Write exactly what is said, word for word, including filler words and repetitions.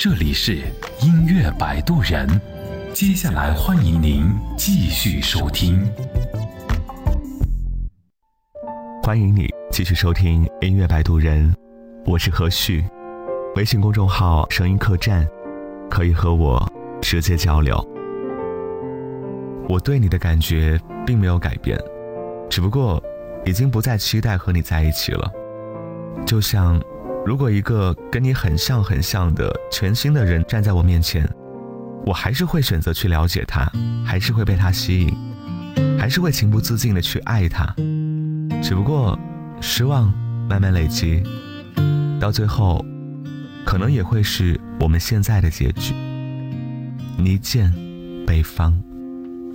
这里是音乐摆渡人，接下来欢迎您继续收听。 欢迎你继续收听音乐摆渡人，我是何旭，微信公众号声音客栈，可以和我直接交流。我对你的感觉并没有改变，只不过已经不再期待和你在一起了。就像如果一个跟你很像很像的全新的人站在我面前，我还是会选择去了解他，还是会被他吸引，还是会情不自禁的去爱他。只不过失望慢慢累积，到最后可能也会是我们现在的结局。倪健，北方。